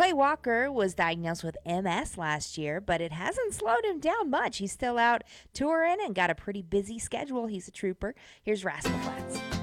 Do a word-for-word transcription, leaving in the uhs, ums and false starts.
Clay Walker was diagnosed with M S last year, but it hasn't slowed him down much. He's still out touring and got a pretty busy schedule. He's a trooper. Here's Rascal Flatts.